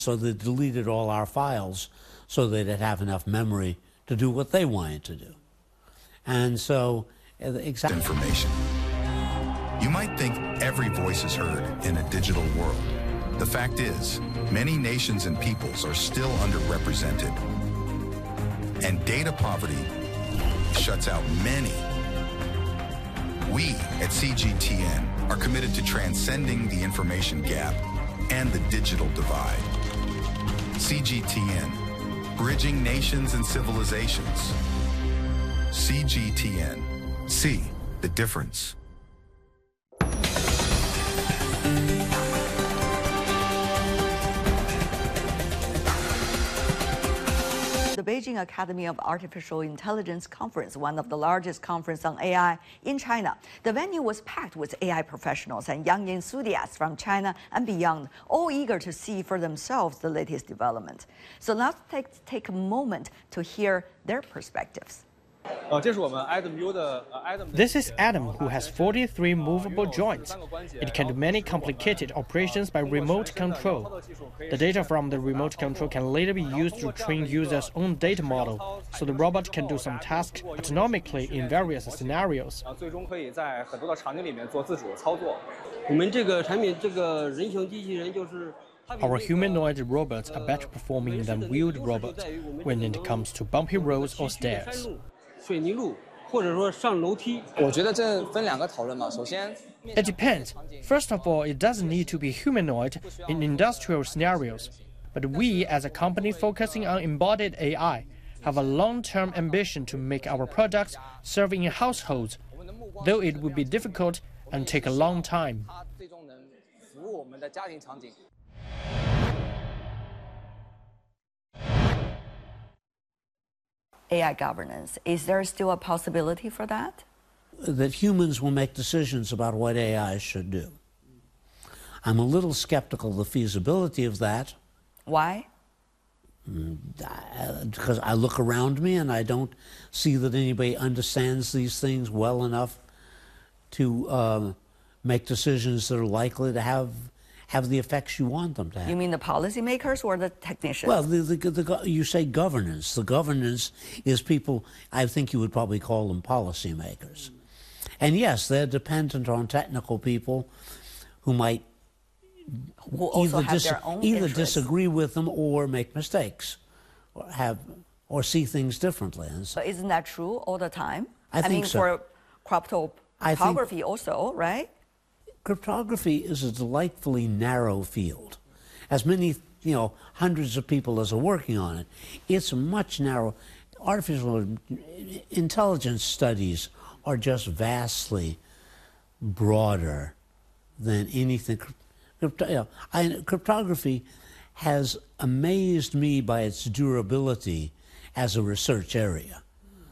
So they deleted all our files so they'd have enough memory to do what they wanted to do. And so, exactly. Information. You might think every voice is heard in a digital world. The fact is, many nations and peoples are still underrepresented. And data poverty shuts out many. We at CGTN are committed to transcending the information gap and the digital divide. CGTN, bridging nations and civilizations. CGTN, see the difference. The Beijing Academy of Artificial Intelligence Conference, one of the largest conferences on AI in China. The venue was packed with AI professionals and young enthusiasts from China and beyond, all eager to see for themselves the latest development. So let's take a moment to hear their perspectives. This is Adam, who has 43 movable joints. It can do many complicated operations by remote control. The data from the remote control can later be used to train users' own data model, so the robot can do some tasks autonomically in various scenarios. Our humanoid robots are better performing than wheeled robots when it comes to bumpy roads or stairs. It depends. First of all, it doesn't need to be humanoid in industrial scenarios. But we, as a company focusing on embodied AI, have a long-term ambition to make our products serve in households, though it will be difficult and take a long time. AI governance, is there still a possibility for that? That humans will make decisions about what AI should do. I'm a little skeptical of the feasibility of that. Why? Because I look around me and I don't see that anybody understands these things well enough to make decisions that are likely to have the effects you want them to have. You mean the policymakers or the technicians? Well, you say governance. The governance is people, I think you would probably call them policymakers. And yes, they're dependent on technical people who might either disagree with them or make mistakes or see things differently. But isn't that true all the time? I think so. For cryptography also, right? Cryptography is a delightfully narrow field. As many, hundreds of people as are working on it, it's much narrow. Artificial intelligence studies are just vastly broader than anything. Cryptography has amazed me by its durability as a research area.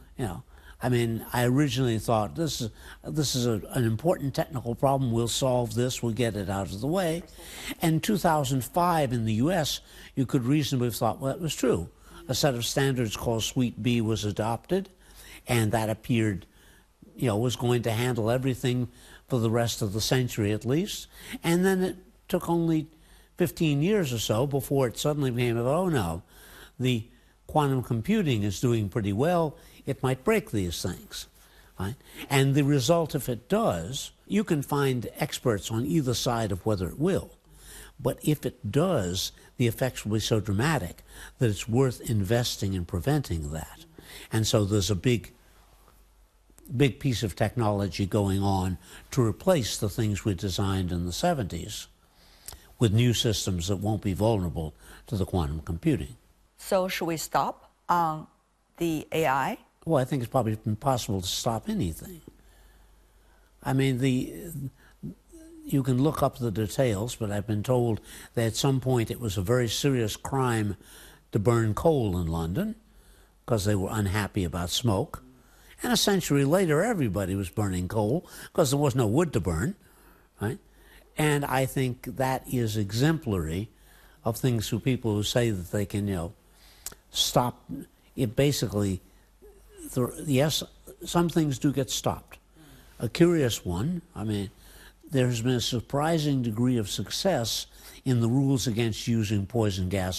I originally thought this is an important technical problem. We'll solve this. We'll get it out of the way. And in 2005 in the U.S., you could reasonably have thought, well, it was true. A set of standards called Suite B was adopted, and that appeared, was going to handle everything for the rest of the century at least. And then it took only 15 years or so before it suddenly became, oh no, the quantum computing is doing pretty well. It might break these things, right? And the result, if it does, you can find experts on either side of whether it will. But if it does, the effects will be so dramatic that it's worth investing in preventing that. And so there's a big piece of technology going on to replace the things we designed in the 70s with new systems that won't be vulnerable to the quantum computing. So should we stop on the AI? Well, I think it's probably impossible to stop anything. I mean, you can look up the details, but I've been told that at some point it was a very serious crime to burn coal in London because they were unhappy about smoke. And a century later, everybody was burning coal because there was no wood to burn, right? And I think that is exemplary of things for people who say that they can, stop it. Basically, yes, some things do get stopped. A curious one, there has been a surprising degree of success in the rules against using poison gas